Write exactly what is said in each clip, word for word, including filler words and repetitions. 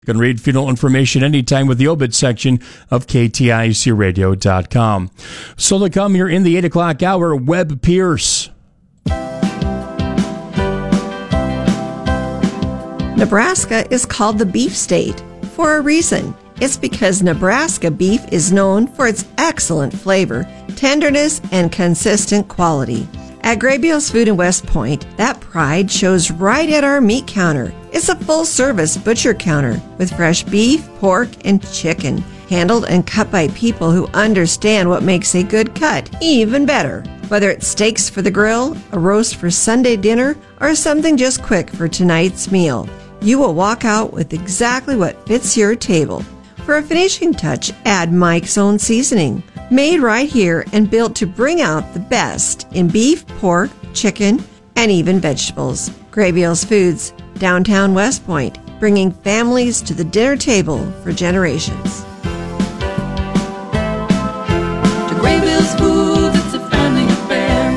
You can read funeral information anytime with the obit section of K T I C radio dot com. So to come here in the eight o'clock hour, Webb Pierce. Nebraska is called the beef state for a reason. It's because Nebraska beef is known for its excellent flavor, tenderness, and consistent quality. At Graybeel's Food in West Point, that pride shows right at our meat counter. It's a full-service butcher counter with fresh beef, pork, and chicken, handled and cut by people who understand what makes a good cut even better. Whether it's steaks for the grill, a roast for Sunday dinner, or something just quick for tonight's meal, you will walk out with exactly what fits your table. For a finishing touch, add Mike's Own Seasoning, made right here and built to bring out the best in beef, pork, chicken, and even vegetables. Graybeel's Foods, downtown West Point, bringing families to the dinner table for generations. To Graybeel's Foods, it's a family affair.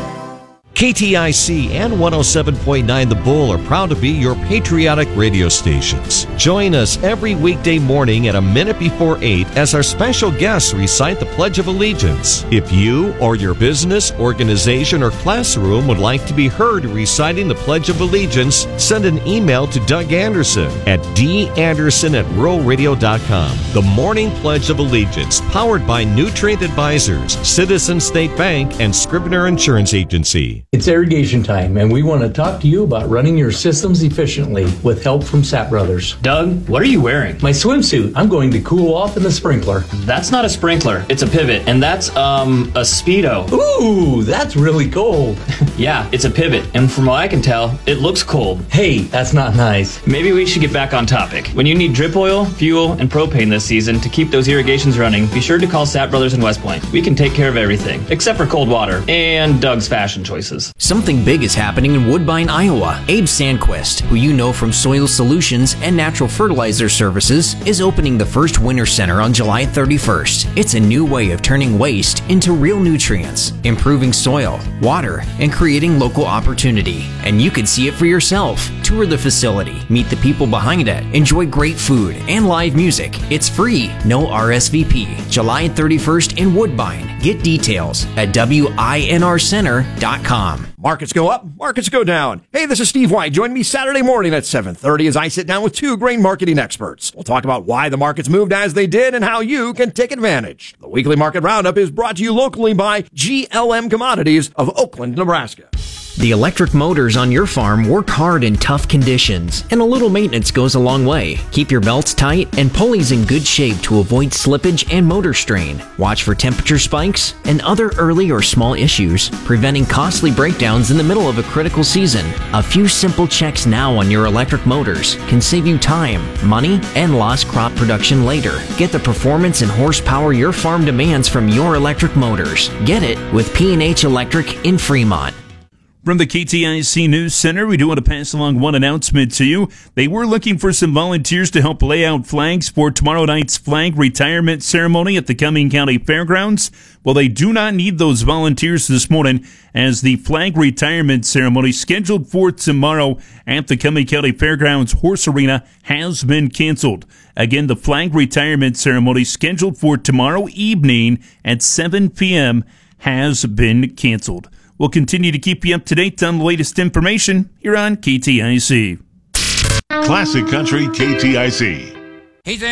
K T I C and one oh seven point nine The Bull are proud to be your patriotic radio stations. Join us every weekday morning at a minute before eight as our special guests recite the Pledge of Allegiance. If you or your business, organization, or classroom would like to be heard reciting the Pledge of Allegiance, send an email to Doug Anderson at d anderson at rural radio dot com. The Morning Pledge of Allegiance, powered by Nutrient Advisors, Citizen State Bank, and Scribner Insurance Agency. It's irrigation time, and we want to talk to you about running your systems efficiently with help from Sapp Brothers. Doug, what are you wearing? My swimsuit. I'm going to cool off in the sprinkler. That's not a sprinkler. It's a pivot, and that's, um, a Speedo. Ooh, that's really cold. Yeah, it's a pivot, and from what I can tell, it looks cold. Hey, that's not nice. Maybe we should get back on topic. When you need drip oil, fuel, and propane this season to keep those irrigations running, be sure to call Sapp Brothers in West Point. We can take care of everything, except for cold water and Doug's fashion choices. Something big is happening in Woodbine, Iowa. Abe Sandquist, who you know from Soil Solutions and Natural Fertilizer Services, is opening the first Winter Center on July thirty-first. It's a new way of turning waste into real nutrients, improving soil, water, and creating local opportunity. And you can see it for yourself. Tour the facility, meet the people behind it, enjoy great food and live music. It's free, no R S V P. July thirty-first in Woodbine. Get details at W I N R center dot com. Markets go up, markets go down. Hey, this is Steve White. Join me Saturday morning at seven thirty as I sit down with two grain marketing experts. We'll talk about why the markets moved as they did and how you can take advantage. The weekly market roundup is brought to you locally by G L M Commodities of Oakland, Nebraska. The electric motors on your farm work hard in tough conditions, and a little maintenance goes a long way. Keep your belts tight and pulleys in good shape to avoid slippage and motor strain. Watch for temperature spikes and other early or small issues, preventing costly breakdowns in the middle of a critical season. A few simple checks now on your electric motors can save you time, money, and lost crop production later. Get the performance and horsepower your farm demands from your electric motors. Get it with P and H Electric in Fremont. From the K T I C News Center, we do want to pass along one announcement to you. They were looking for some volunteers to help lay out flags for tomorrow night's flag retirement ceremony at the Cumming County Fairgrounds. Well, they do not need those volunteers this morning as the flag retirement ceremony scheduled for tomorrow at the Cumming County Fairgrounds Horse Arena has been canceled. Again, the flag retirement ceremony scheduled for tomorrow evening at seven p.m. has been canceled. We'll continue to keep you up to date on the latest information here on K T I C. Classic Country K T I C. He's